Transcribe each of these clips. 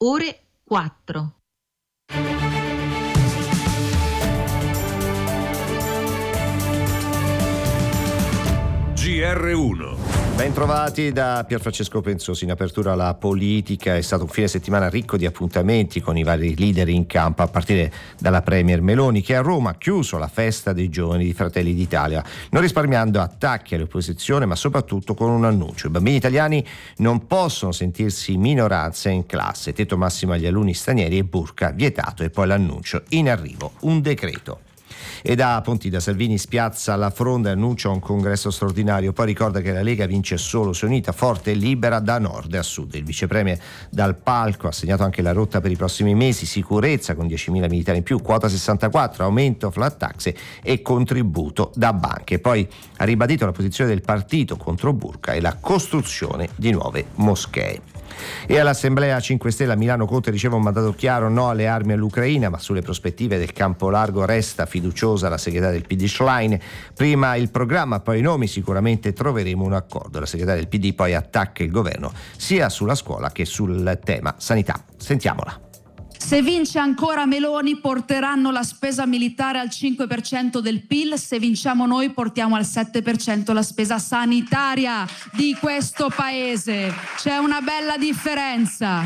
ore 4. GR1. Bentrovati da Pierfrancesco Penzosi. In apertura alla politica è stato un fine settimana ricco di appuntamenti con i vari leader in campo, a partire dalla Premier Meloni, che a Roma ha chiuso la festa dei giovani di Fratelli d'Italia, non risparmiando attacchi all'opposizione, ma soprattutto con un annuncio: i bambini italiani non possono sentirsi minoranza in classe, tetto massimo agli alunni stranieri e burka vietato. E poi l'annuncio: in arrivo un decreto. E da Pontida Salvini spiazza la fronda e annuncia un congresso straordinario, poi ricorda che la Lega vince solo se unita, forte e libera da nord a sud. Il vicepremier dal palco ha segnato anche la rotta per i prossimi mesi: sicurezza con 10.000 militari in più, quota 64, aumento flat tax e contributo da banche. Poi ha ribadito la posizione del partito contro burka e la costruzione di nuove moschee. E all'Assemblea 5 Stelle a Milano Conte riceve un mandato chiaro: no alle armi all'Ucraina, ma sulle prospettive del campo largo resta fiduciosa la segretaria del PD Schlein. Prima il programma, poi i nomi, sicuramente troveremo un accordo. La segretaria del PD poi attacca il governo sia sulla scuola che sul tema sanità. Sentiamola. Se vince ancora Meloni porteranno la spesa militare al 5% del PIL, se vinciamo noi portiamo al 7% la spesa sanitaria di questo paese. C'è una bella differenza.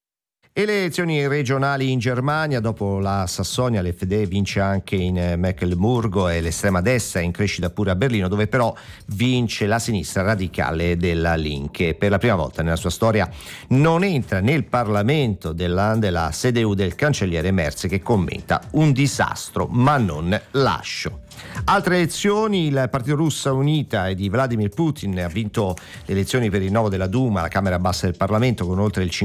E le elezioni regionali in Germania: dopo la Sassonia l'FD vince anche in Meckelburgo e l'estrema destra è in crescita pure a Berlino, dove però vince la sinistra radicale della Linke. Per la prima volta nella sua storia non entra nel Parlamento del Land la CDU del cancelliere Merz, che commenta: un disastro ma non lascio. Altre elezioni: il partito Russa Unita e di Vladimir Putin ha vinto le elezioni per il rinnovo della Duma, la Camera Bassa del Parlamento, con oltre il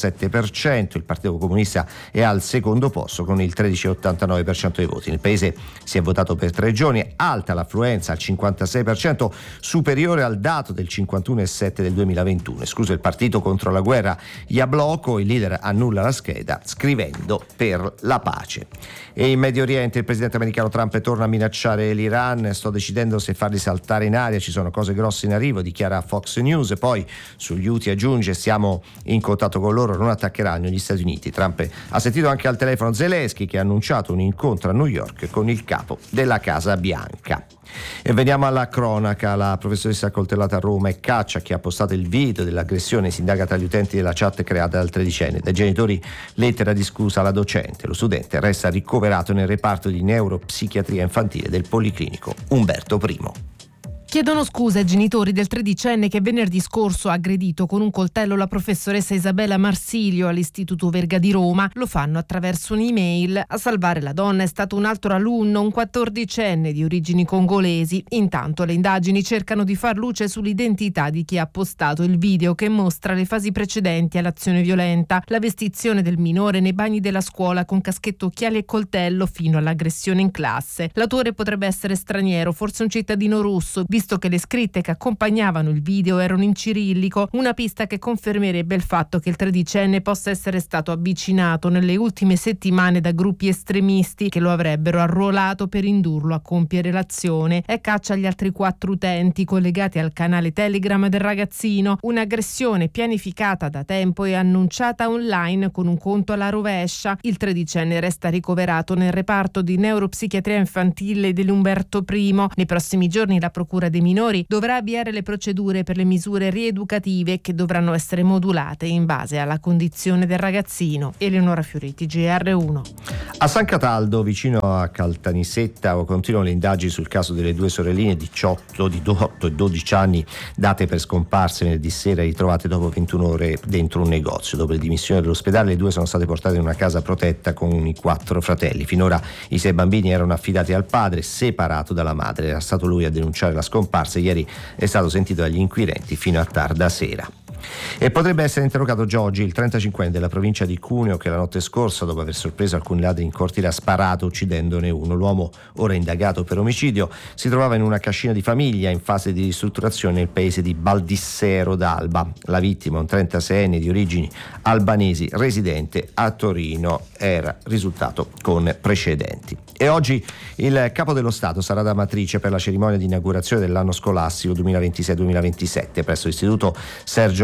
57%. Il Partito Comunista è al secondo posto con il 13,89% dei voti. Nel paese si è votato per 3 giorni, alta l'affluenza al 56%, superiore al dato del 51,7% del 2021. Escluso il partito contro la guerra Jabloko, il leader annulla la scheda scrivendo per la pace. E in Medio Oriente il presidente americano Trump torna a minacciare l'Iran: sto decidendo se farli saltare in aria, ci sono cose grosse in arrivo, dichiara Fox News. E poi sugli Houthi aggiunge: siamo in contatto con loro, non attaccheranno gli Stati Uniti. Trump ha sentito anche al telefono Zelensky, che ha annunciato un incontro a New York con il capo della Casa Bianca. E veniamo alla cronaca. La professoressa accoltellata a Roma è Caccia, che ha postato il video dell'aggressione. Si indaga tra gli utenti della chat creata dal 13enne. Dai genitori lettera di scusa alla docente. Lo studente resta ricoverato nel reparto di neuropsichiatria infantile del Policlinico Umberto I. Chiedono scusa ai genitori del 13enne che venerdì scorso ha aggredito con un coltello la professoressa Isabella Marsilio all'Istituto Verga di Roma. Lo fanno attraverso un'email. A salvare la donna è stato un altro alunno, un 14enne di origini congolesi. Intanto le indagini cercano di far luce sull'identità di chi ha postato il video, che mostra le fasi precedenti all'azione violenta: la vestizione del minore nei bagni della scuola con caschetto, occhiali e coltello, fino all'aggressione in classe. L'autore potrebbe essere straniero, forse un cittadino russo, visto che le scritte che accompagnavano il video erano in cirillico, una pista che confermerebbe il fatto che il 13enne possa essere stato avvicinato nelle ultime settimane da gruppi estremisti che lo avrebbero arruolato per indurlo a compiere l'azione. È Caccia agli altri 4 utenti collegati al canale Telegram del ragazzino, un'aggressione pianificata da tempo e annunciata online con un conto alla rovescia. Il 13enne resta ricoverato nel reparto di neuropsichiatria infantile dell'Umberto I. Nei prossimi giorni la procura dei minori dovrà avviare le procedure per le misure rieducative, che dovranno essere modulate in base alla condizione del ragazzino. Eleonora Fioriti, GR1. A San Cataldo, vicino a Caltanissetta, continuano le indagini sul caso delle 2 sorelline di 8 e 12 anni date per scomparse venerdì sera, ritrovate dopo 21 ore dentro un negozio. Dopo le dimissioni dall'ospedale, le 2 sono state portate in una casa protetta con i 4 fratelli. Finora i 6 bambini erano affidati al padre, separato dalla madre. Era stato lui a denunciare la scomparsa. Ieri è stato sentito dagli inquirenti fino a tarda sera. E potrebbe essere interrogato Giorgi, il 35enne della provincia di Cuneo, che la notte scorsa, dopo aver sorpreso alcuni ladri in cortile, ha sparato uccidendone uno. L'uomo, ora indagato per omicidio, si trovava in una cascina di famiglia in fase di ristrutturazione nel paese di Baldissero d'Alba. La vittima, un 36enne di origini albanesi residente a Torino, era risultato con precedenti. E oggi il Capo dello Stato sarà ad Amatrice per la cerimonia di inaugurazione dell'anno scolastico 2026-2027 presso l'Istituto Sergio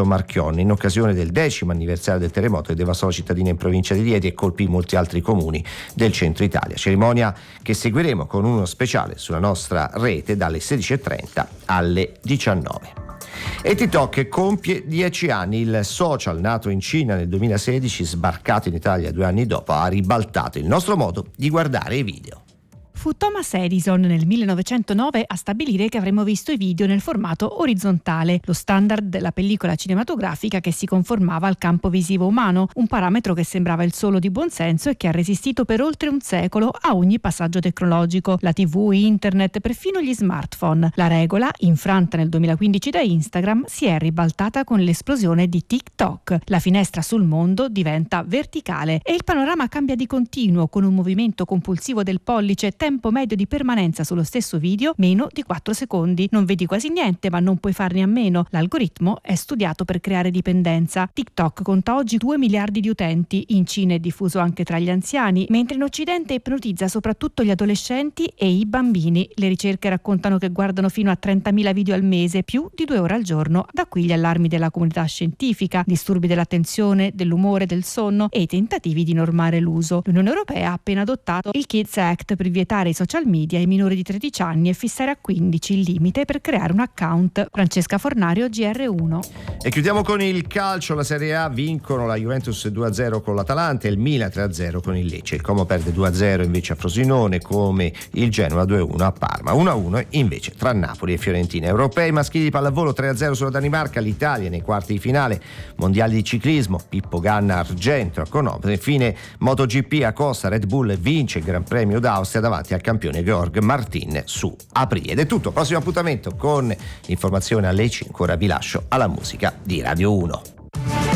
Marchionne in occasione del 10° anniversario del terremoto che devastò la cittadina in provincia di Rieti e colpì molti altri comuni del centro Italia. Cerimonia che seguiremo con uno speciale sulla nostra rete dalle 16:30 alle 19. E TikTok compie 10 anni. Il social nato in Cina nel 2016, sbarcato in Italia 2 anni dopo, ha ribaltato il nostro modo di guardare i video. Fu Thomas Edison nel 1909 a stabilire che avremmo visto i video nel formato orizzontale, lo standard della pellicola cinematografica che si conformava al campo visivo umano, un parametro che sembrava il solo di buon senso e che ha resistito per oltre un secolo a ogni passaggio tecnologico, la TV, internet, perfino gli smartphone. La regola, infranta nel 2015 da Instagram, si è ribaltata con l'esplosione di TikTok. La finestra sul mondo diventa verticale e il panorama cambia di continuo, con un movimento compulsivo del pollice, tempo medio di permanenza sullo stesso video meno di 4 secondi. Non vedi quasi niente, ma non puoi farne a meno. L'algoritmo è studiato per creare dipendenza. TikTok conta oggi 2 miliardi di utenti. In Cina è diffuso anche tra gli anziani, mentre in Occidente ipnotizza soprattutto gli adolescenti e i bambini. Le ricerche raccontano che guardano fino a 30.000 video al mese, più di 2 ore al giorno. Da qui gli allarmi della comunità scientifica, disturbi dell'attenzione, dell'umore, del sonno e i tentativi di normare l'uso. L'Unione Europea ha appena adottato il Kids Act per vietare i social media ai minori di 13 anni e fissare a 15 il limite per creare un account. Francesca Fornario, GR1. E chiudiamo con il calcio. La Serie A vincono la Juventus 2-0 con l'Atalanta e il Milan 3-0 con il Lecce. Il Como perde 2-0 invece a Frosinone, come il Genoa 2-1 a Parma. 1-1 invece tra Napoli e Fiorentina. Europei maschili di pallavolo 3-0 sulla Danimarca, l'Italia nei quarti di finale. Mondiali di ciclismo, Pippo Ganna argento a Grenoble. Infine MotoGP a Costa, Red Bull vince il Gran Premio d'Austria davanti al campione Georg Martin su Aprilia. Ed è tutto, prossimo appuntamento con l'informazione alle 5. Ora vi lascio alla musica di Radio 1.